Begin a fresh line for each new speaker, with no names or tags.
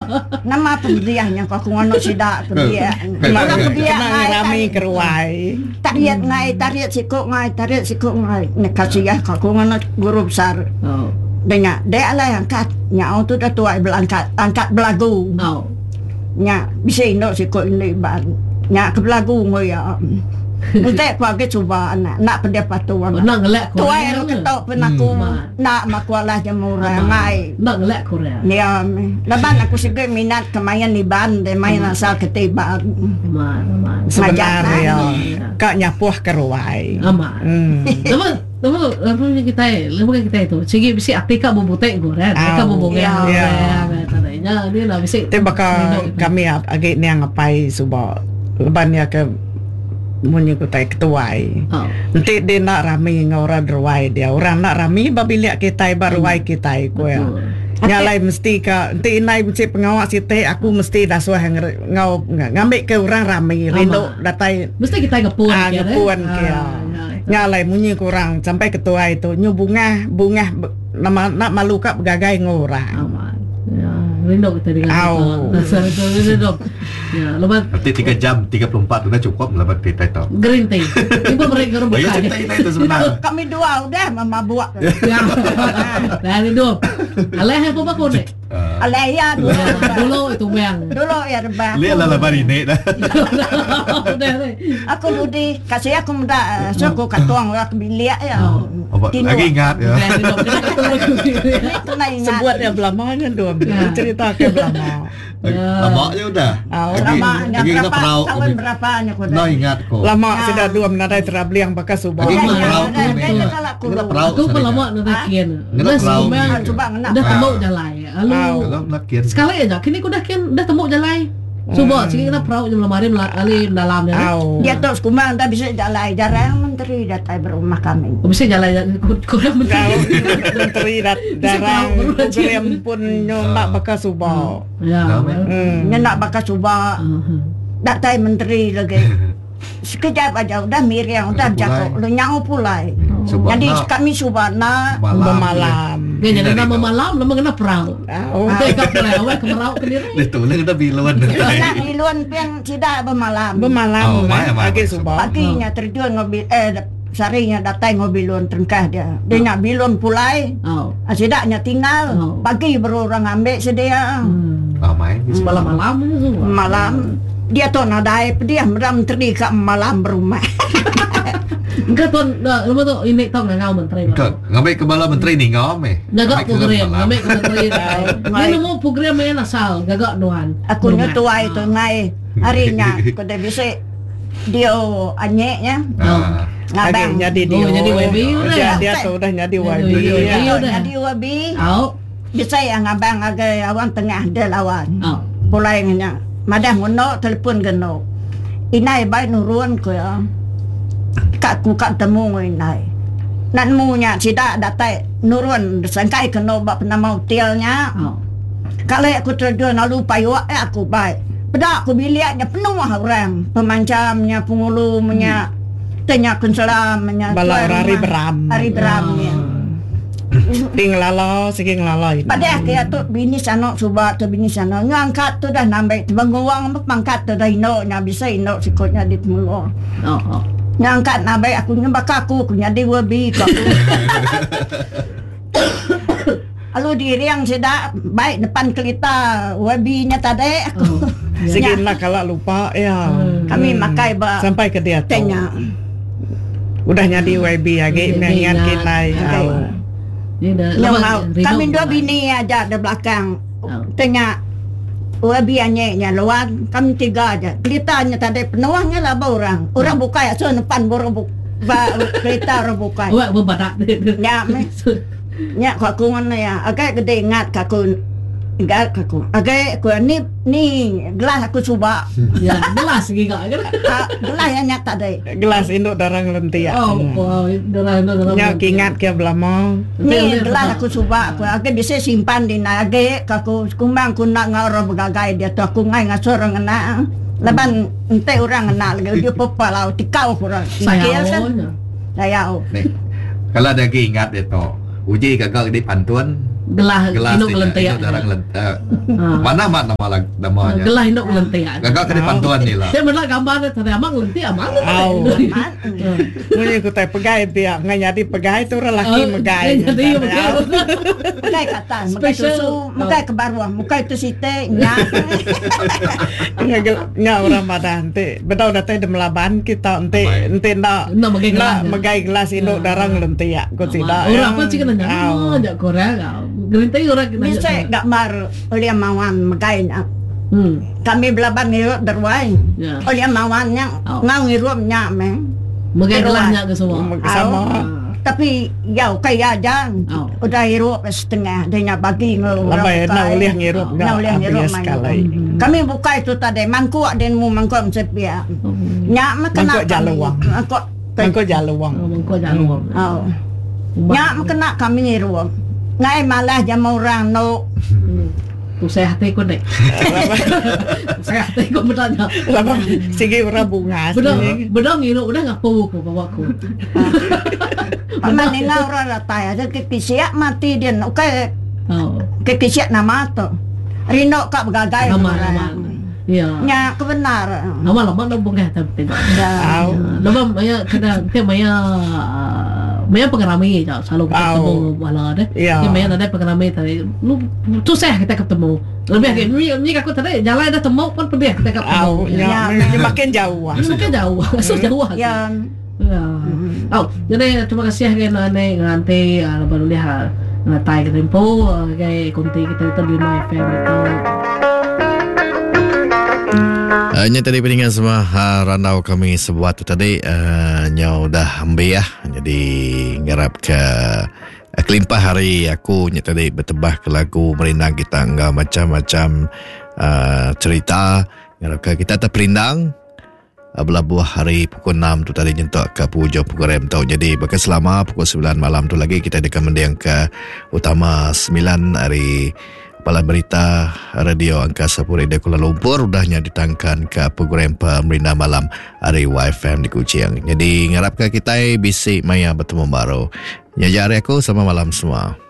Nama pendiahnya kau ngono sida pendiah. Orang pendiah
rami keruai.
Tarik sikuk ngai. Nek kasih kau ngono guru besar. Dengar, dia lah yang angkat. Nyau tu dah tua angkat belagu. Nya bisa indok sikuk ini ban. Nya ke belagu ngoya. Nanti aku agak cuba nak pendapat tuan.
Nak ngelak Korea.
Tuan yang ketok penaku nak makualah jemurah ngai.
Nak ngelak Korea.
Ya, leban aku juga minat kemayan di ban, dia main asal ketibaan.
Sebenarnya kak nyapuh keruai.
Aman. Lepas kita itu, segi bisi apika bubutek goren, apika bubugeng goren, tadanya ni lah bisi.
Tapi bakal kami agak ni ngapai subah lebannya ke munyi kutai ketuai. Nanti dia nak rami ngora derwai dia. Orang nak rami babila kita baruai kita ko ya. Nyalai mesti ka nanti inai mesti pengawak site aku mesti dah suah ngau ngambil ke orang rami rindo datai
mesti kita ngepun
kia. Nyalai munyi kurang sampai ketua itu nyu bunga nama nak malu kak begagai ngorang.
Rindo kita dengan dasar itu rindo. Ya, lepas
nanti 3 jam 34 sudah cukup lepas kita itu.
Green tea. Ibu mereka orang buka.
Itu sebenarnya.
Kami dua udah mama buat.
Dari dua. Aleh apa bakun ni?
Aleh ya
dulu itu bang.
Dulu ya rebah.
Lihat lah bari ni dah.
Aku dudi kasih aku muda suku katuang aku biliak ya.
Lagi ingat ya.
Sebuat yang belamanya dua cerita ke belama.
Lamanya udah.
Lamanya berapa tahun berapanya kau dah.
Ingat kok.
Lama sudah 2 menadai terabli yang bekas subah.
Aku pun lama nadakian.
Coba nak.
Dah temu jalai. Lalu sekali aja. Kini aku dah temu jalai. Coba sikit kita perahu jam lemari alih dalam
dia terus kumang dah bisa jalai jarang menteri datai berumah kami.
Bisa jalai kurang
menteri darang program pun nak bekas subah.
Ya.
Nak bekas subah. Datai menteri lagi. Sekejap aja udah miriang udah jago lu nyau pulai. Jadi kami subana
malam.
Jadi nama malam nama kena perahu. Kita perahu ke perahu ke diri.
Itu lah kita biluan.
Nak biluan pian tidak bermalam.
Pagi subah.
Paginya terjun ngobil sarinya datai ngobilun terengkah dia. Dia nak bilun pulai. Asidaknya tinggal. Pagi baru orang ambil sedia.
Malam
malam dia tu nadai dia menteri kat malam berumah.
Enggak tuan, lepas tu ini tahu ngau menteri.
Ngambil kepala menteri ni ngau me.
Gagak program, ngambil ke menteri. Dia nemu program yang asal, gagak doan.
Aku ngetua itu ngai harinya aku dah bisa dia anyeknya.
Ngabang jadi dia.
Jadi WB udah.
Dia tu dah jadi WB.
Jadi WB. Bisa yang ngabang agak awan tengah dia lawan. Pulainya. Madah ngono telefon geno. Inai baik nurun ko ya. Kak ku kat temu inai. Nan munya sida datai nurun sangkai keno bab nama hotelnya. Kalau aku terjun lalu payu aku baik. Pedak aku biliaknya penuh orang. Pemancamnya pengulumnya tanya konselamnya.
Bala hari beramnya. Ting lalo, siking lalo.
Pada kaya tu bini sana cuba tu bini sana ngangkat tu dah nambah banguang pangkat tu dah ino nya bisa ino sikutnya di temulur. Ngangkat nambah aku nyembak aku nyadi wabi aku. Lalu diri yang sudah baik depan kelita wabinya tadi aku.
Sikit lah kalau lupa ya.
Kami makai ba
sampai ke dia
tanya.
Udah nyadi wabi lagi mengingat kinai.
Kami dua bini aja di belakang. Tanya wabi anyeknya luan, kami 3 aja. Kelitanya tadi penuangnya lah orang. Orang buka ya so depan baru buka kereta orang buka.
Wah berbadak.
Ya aku ngono ya. Agak gede ingat aku. Enggak aku. Agak aku ni gelas aku coba.
Ya, gelas giga.
Gelas yang nyata deh.
Gelas induk darang lentia.
Darang.
Nyak ingat ke belamo.
Ni gelas aku coba aku agak bisa simpan di nage aku kumbang ku nak ngaro begagai dia tu aku ngai ngasor ngena. Leban ente orang ngena lagi dia pepalau tikau kurang.
Saya.
Kalau
ada ingat itu. Uji gagal di pantun.
gelah induk gelentia.
Mana mak namanya?
Gelah induk gelentia.
Gagak ke pantuan ni lah.
Saya mendak gambar tadi amang gelentia amang.
Punya ku tay pegai dia nganyadi pegai tu orang laki megai.
Jadi
Mukai kata, mukai susu, mukai kebaruan, mukai tu site nya.
Nya orang madan te. Betul dah tay demelaban kita ente nak megai gelas induk darang lentia. Ku tidak.
Orang apa sih kena jak Korea. Gelintai orang kena.
Bisa gak mar oleh mawan megainya. Kami belaban ngirut derwai. Oleh mawannya ngau ngirupnya me.
Megai gelahnya ke semua.
Sama.
Tapi ya kaya jang. Udah hirup setengah dia bagi ngau.
Labai na oleh ngirup
ngau sekali. Kami buka itu tadi mangku den mu mangku sepia. Nya kena
jaluang. Mangku jaluang.
Nya kena kami ngirup. Ngai malah jam orang no.
Tu saya hati ko dek. Saya hati ko bertanya.
Lama sige ora bunga.
Bedang ini udah ngapu ko bawa ko.
Paman ngau ora rataya ke kisiak mati dia ke. Ke kisiak nama to. Rino ka bagagai. Iya. Nya kebenar.
Lama-lama no bunga tapi. Lama maya kena te maya pengerami je selalu kita ketemu wala deh. Maya ada pengerami tadi. Lu susah kita ketemu. Lebih ni aku tadi jalan dah temu pun pedih kita ketemu.
Makin jauh.
Makin jauh. So jauh. Ya. Jadi terima kasih ke nanti baru lihat natai ke tempo kayak konti kita itu di My FM itu.
Nya tadi peningan semua randau kami sebuah tu tadi nya dah ambil ya. Jadi ngarap ke kelimpah hari aku nya tadi bertebah ke lagu merindang kita enggak macam-macam cerita ngarap ke kita terperindang belah buah hari pukul 6 tu tadi nyentuk ke pujung pukul rem tau. Jadi bakal selama pukul 9 malam tu lagi kita akan mendiang ke utama 9 hari Kepala Berita Radio Angkasa Pura di Kuala Lumpur udahnya ditangkan ke program Pemerintah Malam hari YFM di Kuching. Jadi ngarap ke kita bisik maya bertemu baru. Ya jari aku sama malam semua.